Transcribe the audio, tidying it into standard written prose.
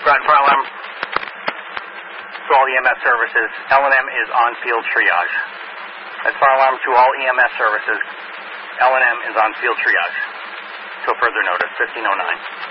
Groton, fire alarm to all EMS services. L&M is on field triage. That's fire alarm to all EMS services. L&M is on field triage. Till further notice, 1509.